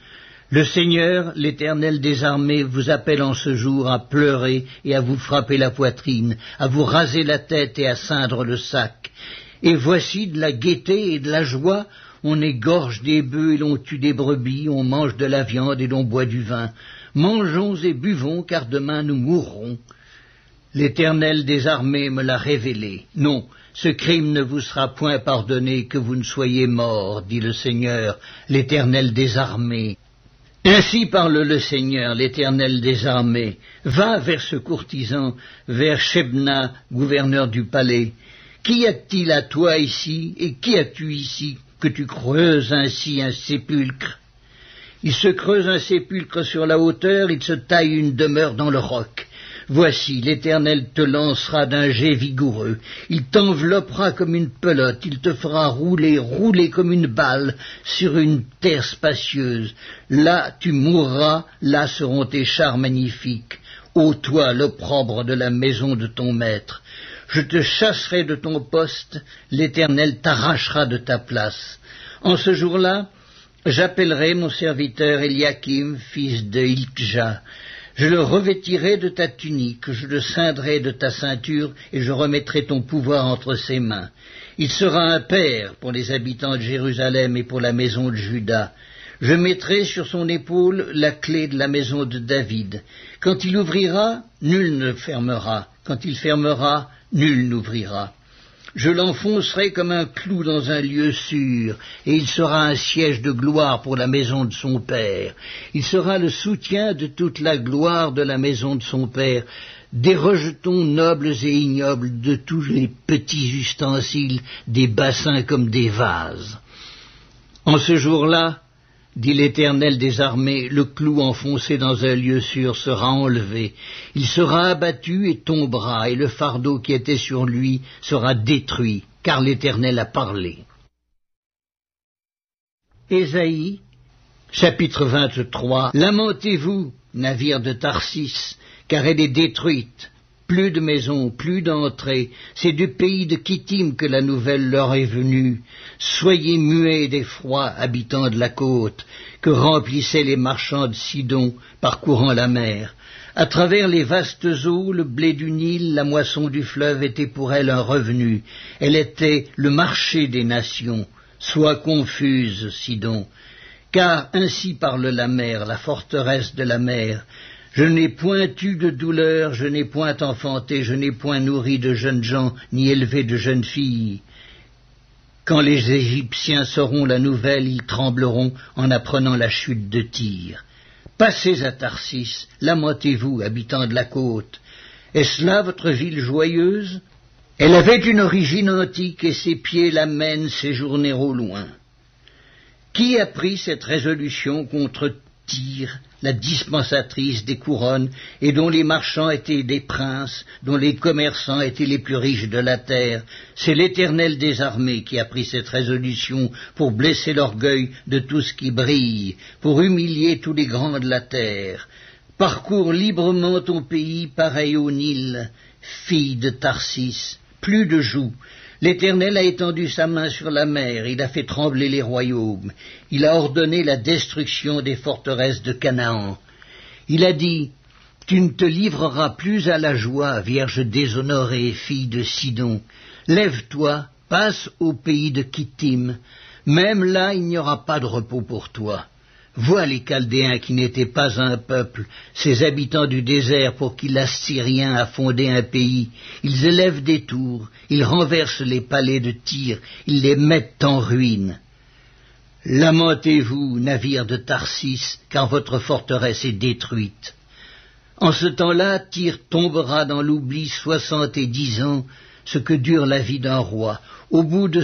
Le Seigneur, l'Éternel des armées, vous appelle en ce jour à pleurer et à vous frapper la poitrine, à vous raser la tête et à ceindre le sac. Et voici de la gaieté et de la joie, on égorge des bœufs et l'on tue des brebis, on mange de la viande et l'on boit du vin. Mangeons et buvons, car demain nous mourrons. L'Éternel des armées me l'a révélé. Non, ce crime ne vous sera point pardonné que vous ne soyez morts, dit le Seigneur, l'Éternel des armées. Ainsi parle le Seigneur, l'Éternel des armées. Va vers ce courtisan, vers Shebna, gouverneur du palais. Qu'y a-t-il à toi ici, et qui as-tu ici, que tu creuses ainsi un sépulcre? Il se creuse un sépulcre sur la hauteur, il se taille une demeure dans le roc. Voici, l'Éternel te lancera d'un jet vigoureux, il t'enveloppera comme une pelote, il te fera rouler comme une balle sur une terre spacieuse. Là tu mourras, là seront tes chars magnifiques. Ô toi, l'opprobre de la maison de ton maître, je te chasserai de ton poste, l'Éternel t'arrachera de ta place. En ce jour-là, j'appellerai mon serviteur Eliakim, fils de Hilkja. Je le revêtirai de ta tunique, je le ceindrai de ta ceinture, et je remettrai ton pouvoir entre ses mains. Il sera un père pour les habitants de Jérusalem et pour la maison de Juda. Je mettrai sur son épaule la clé de la maison de David. Quand il ouvrira, nul ne fermera. Quand il fermera, nul n'ouvrira. Je l'enfoncerai comme un clou dans un lieu sûr, et il sera un siège de gloire pour la maison de son père. Il sera le soutien de toute la gloire de la maison de son père, des rejetons nobles et ignobles, de tous les petits ustensiles, des bassins comme des vases. En ce jour-là, dit l'Éternel des armées, le clou enfoncé dans un lieu sûr sera enlevé. Il sera abattu et tombera, et le fardeau qui était sur lui sera détruit, car l'Éternel a parlé. Ésaïe, chapitre 23. Lamentez-vous, navire de Tarsis, car elle est détruite. Plus de maisons, plus d'entrées, c'est du pays de Kittim que la nouvelle leur est venue. Soyez muets d'effroi, habitants de la côte, que remplissaient les marchands de Sidon, parcourant la mer. À travers les vastes eaux, le blé du Nil, la moisson du fleuve était pour elle un revenu. Elle était le marché des nations. Sois confuse, Sidon, car ainsi parle la mer, la forteresse de la mer. Je n'ai point eu de douleur, je n'ai point enfanté, je n'ai point nourri de jeunes gens, ni élevé de jeunes filles. Quand les Égyptiens sauront la nouvelle, ils trembleront en apprenant la chute de Tyr. Passez à Tarsis, lamentez-vous, habitants de la côte. Est-ce là votre ville joyeuse? Elle avait une origine antique et ses pieds la mènent séjourner au loin. Qui a pris cette résolution contre Tyr, la dispensatrice des couronnes, et dont les marchands étaient des princes, dont les commerçants étaient les plus riches de la terre? C'est l'Éternel des armées qui a pris cette résolution pour blesser l'orgueil de tout ce qui brille, pour humilier tous les grands de la terre. Parcours librement ton pays pareil au Nil, fille de Tarsis, plus de joug. L'Éternel a étendu sa main sur la mer, il a fait trembler les royaumes, il a ordonné la destruction des forteresses de Canaan. Il a dit, tu ne te livreras plus à la joie, vierge déshonorée, fille de Sidon. Lève-toi, passe au pays de Kittim, même là il n'y aura pas de repos pour toi. Vois les Chaldéens qui n'étaient pas un peuple, ces habitants du désert pour qui l'Assyrien a fondé un pays. Ils élèvent des tours, ils renversent les palais de Tyr, ils les mettent en ruine. Lamentez-vous, navires de Tarsis, car votre forteresse est détruite. En ce temps-là, Tyr tombera dans l'oubli 70 ans, ce que dure la vie d'un roi. Au bout de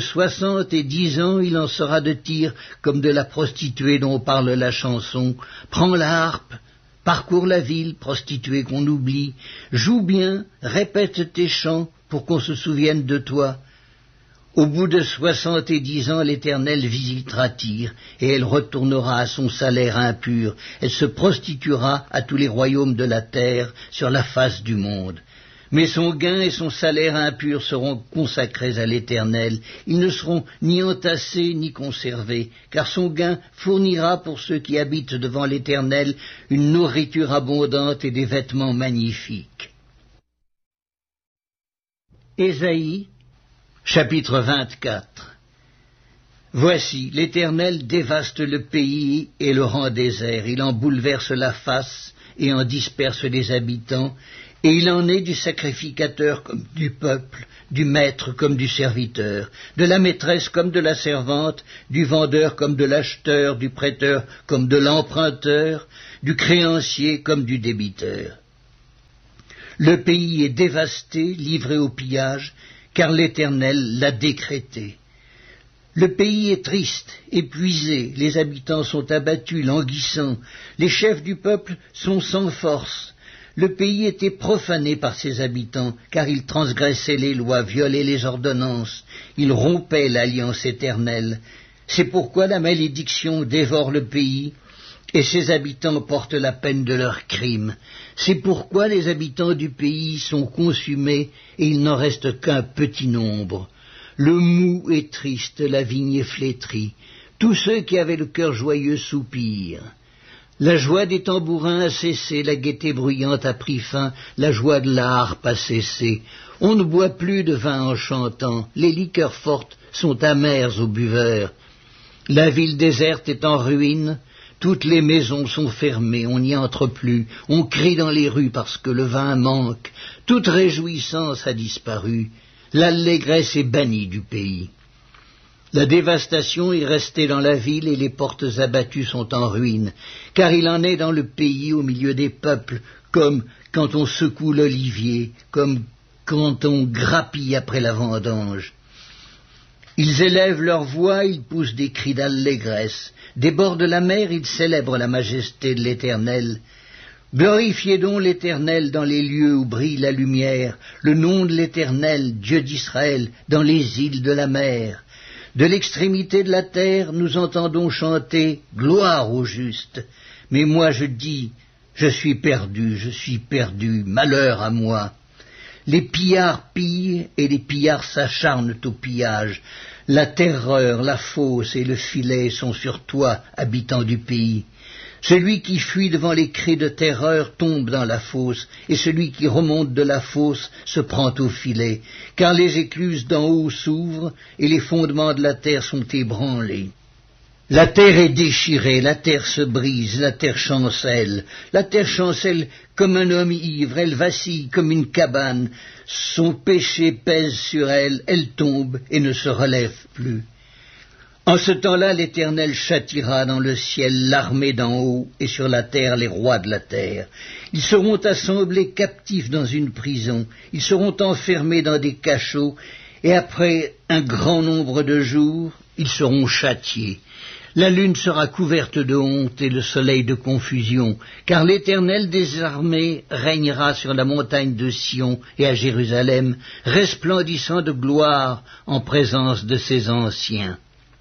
70 ans, il en sera de Tyr comme de la prostituée dont parle la chanson. Prends la harpe, parcours la ville, prostituée qu'on oublie, joue bien, répète tes chants pour qu'on se souvienne de toi. Au bout de 70 ans, l'Éternel visitera Tyr, et elle retournera à son salaire impur. Elle se prostituera à tous les royaumes de la terre sur la face du monde. Mais son gain et son salaire impur seront consacrés à l'Éternel. Ils ne seront ni entassés ni conservés, car son gain fournira pour ceux qui habitent devant l'Éternel une nourriture abondante et des vêtements magnifiques. Ésaïe, chapitre 24. Voici, l'Éternel dévaste le pays et le rend désert. Il en bouleverse la face et en disperse les habitants, et il en est du sacrificateur comme du peuple, du maître comme du serviteur, de la maîtresse comme de la servante, du vendeur comme de l'acheteur, du prêteur comme de l'emprunteur, du créancier comme du débiteur. Le pays est dévasté, livré au pillage, car l'Éternel l'a décrété. Le pays est triste, épuisé, les habitants sont abattus, languissants, les chefs du peuple sont sans force. Le pays était profané par ses habitants, car ils transgressaient les lois, violaient les ordonnances, ils rompaient l'alliance éternelle. C'est pourquoi la malédiction dévore le pays, et ses habitants portent la peine de leurs crimes. C'est pourquoi les habitants du pays sont consumés, et il n'en reste qu'un petit nombre. Le mou est triste, la vigne est flétrie. Tous ceux qui avaient le cœur joyeux soupirent. La joie des tambourins a cessé, la gaieté bruyante a pris fin, la joie de la harpe a cessé. On ne boit plus de vin en chantant, les liqueurs fortes sont amères aux buveurs. La ville déserte est en ruine, toutes les maisons sont fermées, on n'y entre plus, on crie dans les rues parce que le vin manque, toute réjouissance a disparu. L'allégresse est bannie du pays. La dévastation est restée dans la ville et les portes abattues sont en ruine, car il en est dans le pays au milieu des peuples, comme quand on secoue l'olivier, comme quand on grappille après la vendange. Ils élèvent leur voix, ils poussent des cris d'allégresse. Des bords de la mer, ils célèbrent la majesté de l'Éternel. Glorifiez donc l'Éternel dans les lieux où brille la lumière, le nom de l'Éternel, Dieu d'Israël, dans les îles de la mer. De l'extrémité de la terre, nous entendons chanter « Gloire au juste ». Mais moi je dis « Je suis perdu, malheur à moi ». Les pillards pillent et les pillards s'acharnent au pillage. La terreur, la fosse et le filet sont sur toi, habitant du pays. Celui qui fuit devant les cris de terreur tombe dans la fosse, et celui qui remonte de la fosse se prend au filet, car les écluses d'en haut s'ouvrent, et les fondements de la terre sont ébranlés. La terre est déchirée, la terre se brise, la terre chancelle comme un homme ivre, elle vacille comme une cabane, son péché pèse sur elle, elle tombe et ne se relève plus. En ce temps-là, l'Éternel châtiera dans le ciel l'armée d'en haut et sur la terre les rois de la terre. Ils seront assemblés captifs dans une prison, ils seront enfermés dans des cachots, et après un grand nombre de jours, ils seront châtiés. La lune sera couverte de honte et le soleil de confusion, car l'Éternel des armées régnera sur la montagne de Sion et à Jérusalem, resplendissant de gloire en présence de ses anciens.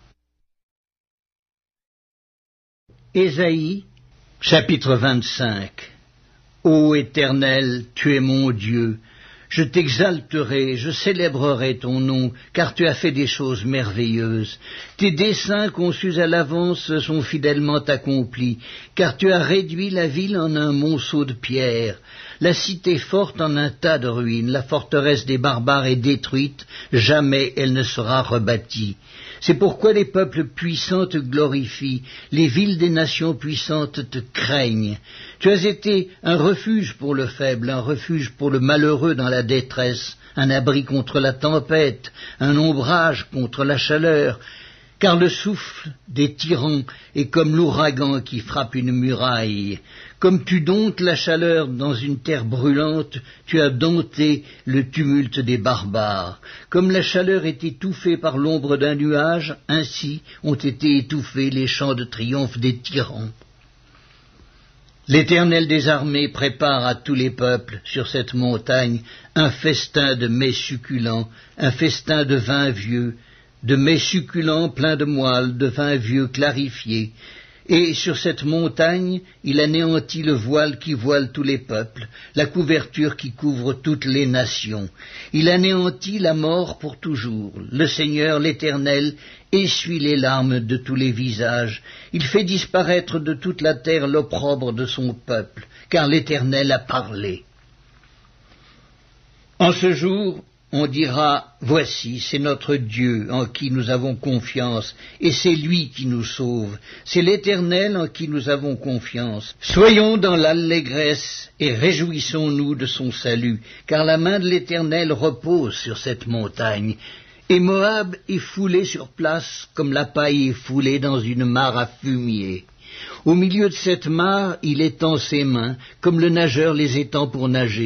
Ésaïe, chapitre 25. Ô Éternel, tu es mon Dieu, je t'exalterai, je célébrerai ton nom, car tu as fait des choses merveilleuses. Tes desseins conçus à l'avance sont fidèlement accomplis, car tu as réduit la ville en un monceau de pierre, la cité forte en un tas de ruines, la forteresse des barbares est détruite, jamais elle ne sera rebâtie. C'est pourquoi les peuples puissants te glorifient, les villes des nations puissantes te craignent. Tu as été un refuge pour le faible, un refuge pour le malheureux dans la détresse, un abri contre la tempête, un ombrage contre la chaleur, car le souffle des tyrans est comme l'ouragan qui frappe une muraille. Comme tu domptes la chaleur dans une terre brûlante, tu as dompté le tumulte des barbares. Comme la chaleur est étouffée par l'ombre d'un nuage, ainsi ont été étouffés les chants de triomphe des tyrans. L'Éternel des armées prépare à tous les peuples sur cette montagne un festin de mets succulents, un festin de vin vieux, de mets succulents pleins de moelle, de vin vieux clarifié. Et sur cette montagne, il anéantit le voile qui voile tous les peuples, la couverture qui couvre toutes les nations. Il anéantit la mort pour toujours. Le Seigneur, l'Éternel, essuie les larmes de tous les visages. Il fait disparaître de toute la terre l'opprobre de son peuple, car l'Éternel a parlé. En ce jour, on dira, voici, c'est notre Dieu en qui nous avons confiance, et c'est lui qui nous sauve. C'est l'Éternel en qui nous avons confiance. Soyons dans l'allégresse et réjouissons-nous de son salut, car la main de l'Éternel repose sur cette montagne. Et Moab est foulé sur place comme la paille est foulée dans une mare à fumier. Au milieu de cette mare, il étend ses mains, comme le nageur les étend pour nager.